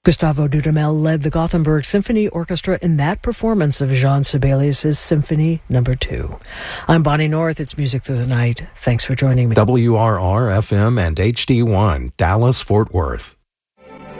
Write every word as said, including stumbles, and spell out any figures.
Gustavo Dudamel led the Gothenburg Symphony Orchestra in that performance of Jean Sibelius' Symphony Number Two. I'm Bonnie North. It's Music Through the Night. Thanks for joining me. W R R F M and H D one, Dallas, Fort Worth.